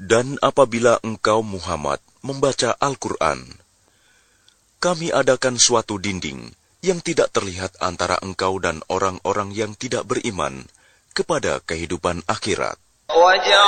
Dan apabila engkau Muhammad membaca Al-Quran, kami adakan suatu dinding yang tidak terlihat antara engkau dan orang-orang yang tidak beriman kepada kehidupan akhirat.